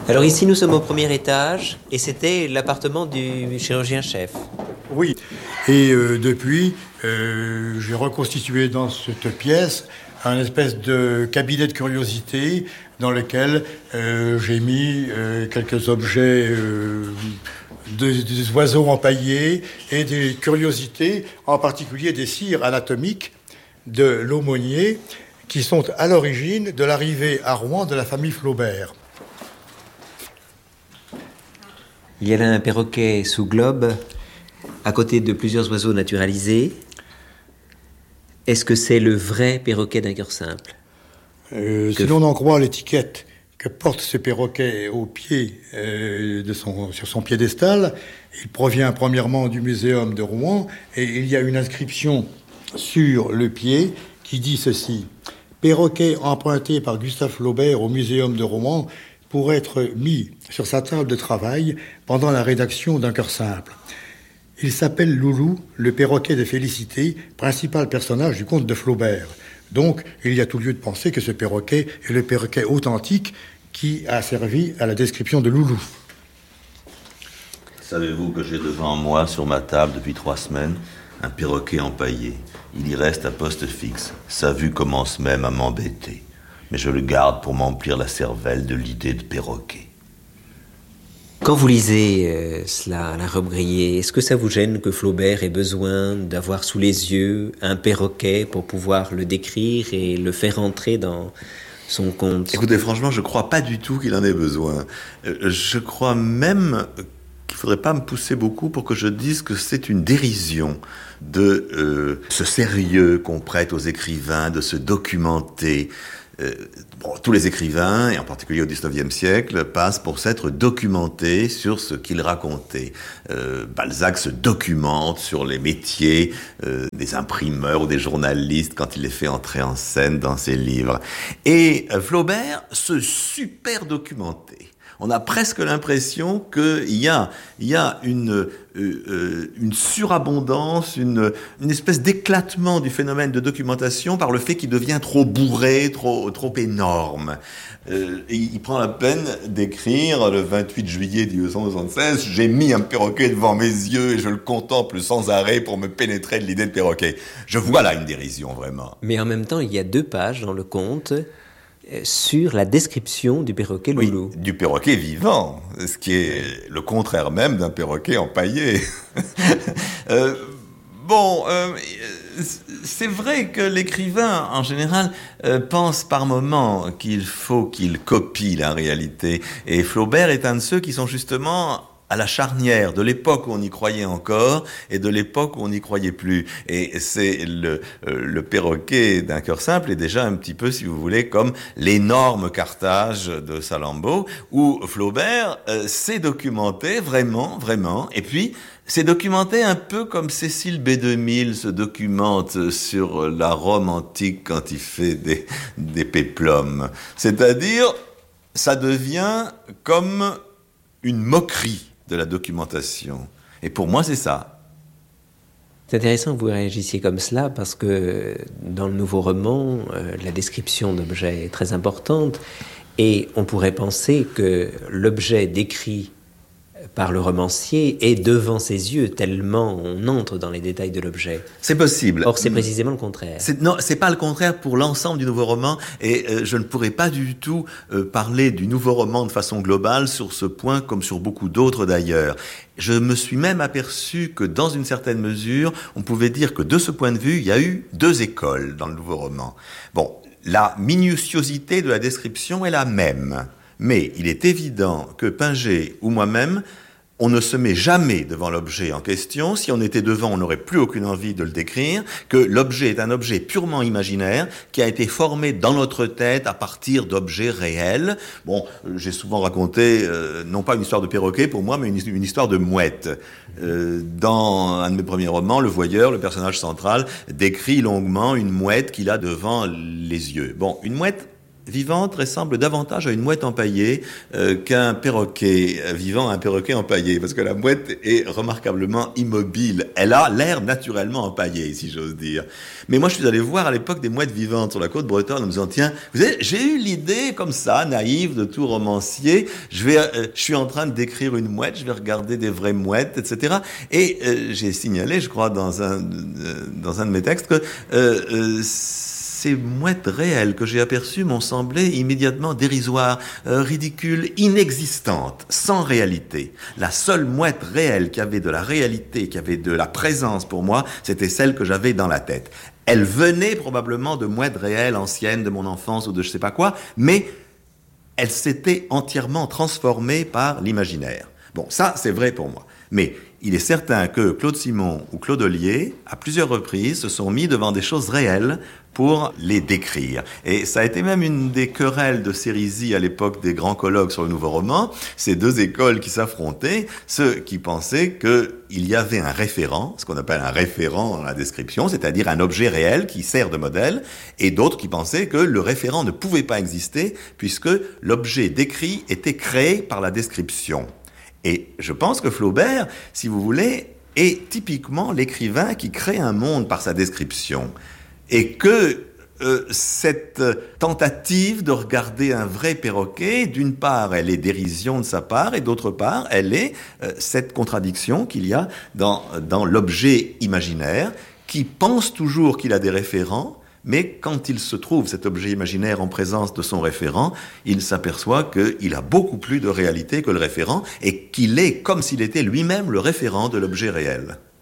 Alors ici, nous sommes au premier étage et c'était l'appartement du chirurgien-chef. Oui, et depuis, j'ai reconstitué dans cette pièce un espèce de cabinet de curiosité dans lequel j'ai mis quelques objets, des oiseaux empaillés et des curiosités, en particulier des cires anatomiques de l'aumônier qui sont à l'origine de l'arrivée à Rouen de la famille Flaubert. Il y a là un perroquet sous globe, à côté de plusieurs oiseaux naturalisés. Est-ce que c'est le vrai perroquet d'un cœur simple ? Si l'on en croit l'étiquette que porte ce perroquet au pied, sur son piédestal, il provient premièrement du muséum de Rouen, et il y a une inscription sur le pied qui dit ceci: perroquet emprunté par Gustave Flaubert au muséum de Rouen pour être mis sur sa table de travail pendant la rédaction d'un cœur simple. Il s'appelle Loulou, le perroquet de Félicité, principal personnage du conte de Flaubert. Donc, il y a tout lieu de penser que ce perroquet est le perroquet authentique qui a servi à la description de Loulou. Savez-vous que j'ai devant moi, sur ma table, depuis 3 semaines, un perroquet empaillé. Il y reste à poste fixe. Sa vue commence même à m'embêter. Mais je le garde pour m'emplir la cervelle de l'idée de perroquet. Quand vous lisez cela, Alain Robbe-Grillet, est-ce que ça vous gêne que Flaubert ait besoin d'avoir sous les yeux un perroquet pour pouvoir le décrire et le faire entrer dans son conte ? Écoutez, franchement, je crois pas du tout qu'il en ait besoin. Je crois même qu'il faudrait pas me pousser beaucoup pour que je dise que c'est une dérision de ce sérieux qu'on prête aux écrivains, de se documenter. Tous les écrivains, et en particulier au XIXe siècle, passent pour s'être documentés sur ce qu'ils racontaient. Balzac se documente sur les métiers des imprimeurs ou des journalistes quand il les fait entrer en scène dans ses livres. Et Flaubert se super documentait. On a presque l'impression qu'il y a une surabondance, une espèce d'éclatement du phénomène de documentation par le fait qu'il devient trop bourré, trop énorme. Il prend la peine d'écrire le 28 juillet 1876 « J'ai mis un perroquet devant mes yeux et je le contemple sans arrêt pour me pénétrer de l'idée de perroquet ». Je vois là une dérision, vraiment. Mais en même temps, il y a 2 pages dans le conte sur la description du perroquet Loulou. Oui, du perroquet vivant, ce qui est le contraire même d'un perroquet empaillé. C'est vrai que l'écrivain, en général, pense par moments qu'il faut qu'il copie la réalité. Et Flaubert est un de ceux qui sont justement à la charnière de l'époque où on y croyait encore et de l'époque où on n'y croyait plus. Et c'est le perroquet d'un cœur simple est déjà un petit peu, si vous voulez, comme l'énorme Carthage de Salammbô, où Flaubert s'est documenté vraiment, et puis s'est documenté un peu comme Cécile B2000 se documente sur la Rome antique quand il fait des péplums. C'est-à-dire, ça devient comme une moquerie de la documentation. Et pour moi, c'est ça. C'est intéressant que vous réagissiez comme cela parce que dans le nouveau roman, la description d'objets est très importante et on pourrait penser que l'objet décrit par le romancier est devant ses yeux tellement on entre dans les détails de l'objet. C'est possible. Or, c'est précisément le contraire. Non, c'est pas le contraire pour l'ensemble du nouveau roman et je ne pourrais pas du tout parler du nouveau roman de façon globale sur ce point comme sur beaucoup d'autres d'ailleurs. Je me suis même aperçu que dans une certaine mesure, on pouvait dire que de ce point de vue, il y a eu 2 écoles dans le nouveau roman. Bon, la minutiosité de la description est la même. Mais il est évident que Pinget ou moi-même, on ne se met jamais devant l'objet en question. Si on était devant, on n'aurait plus aucune envie de le décrire, que l'objet est un objet purement imaginaire qui a été formé dans notre tête à partir d'objets réels. Bon, j'ai souvent raconté, non pas une histoire de perroquet pour moi, mais une histoire de mouette. Dans un de mes premiers romans, Le Voyeur, le personnage central, décrit longuement une mouette qu'il a devant les yeux. Bon, une mouette, vivante ressemble davantage à une mouette empaillée qu'un perroquet vivant à un perroquet empaillé, parce que la mouette est remarquablement immobile. Elle a l'air naturellement empaillée, si j'ose dire. Mais moi, je suis allé voir à l'époque des mouettes vivantes sur la côte bretonne en me disant, tiens, vous savez, j'ai eu l'idée comme ça, naïve, de tout romancier, je suis en train de décrire une mouette, je vais regarder des vraies mouettes, etc. Et j'ai signalé, je crois, dans un de mes textes, que ces mouettes réelles que j'ai aperçues m'ont semblé immédiatement dérisoires, ridicules, inexistantes, sans réalité. La seule mouette réelle qui avait de la réalité, qui avait de la présence pour moi, c'était celle que j'avais dans la tête. Elle venait probablement de mouettes réelles, anciennes, de mon enfance ou de je sais pas quoi, mais elle s'était entièrement transformée par l'imaginaire. Bon, ça, c'est vrai pour moi. Mais il est certain que Claude Simon ou Claude Ollier, à plusieurs reprises, se sont mis devant des choses réelles pour les décrire. Et ça a été même une des querelles de Sérisy à l'époque des grands colloques sur le nouveau roman, ces deux écoles qui s'affrontaient, ceux qui pensaient qu'il y avait un référent, ce qu'on appelle un référent dans la description, c'est-à-dire un objet réel qui sert de modèle, et d'autres qui pensaient que le référent ne pouvait pas exister puisque l'objet décrit était créé par la description. Et je pense que Flaubert, si vous voulez, est typiquement l'écrivain qui crée un monde par sa description. Et que cette tentative de regarder un vrai perroquet, d'une part, elle est dérision de sa part, et d'autre part, elle est cette contradiction qu'il y a dans l'objet imaginaire, qui pense toujours qu'il a des référents, mais quand il se trouve, cet objet imaginaire, en présence de son référent, il s'aperçoit qu'il a beaucoup plus de réalité que le référent et qu'il est comme s'il était lui-même le référent de l'objet réel.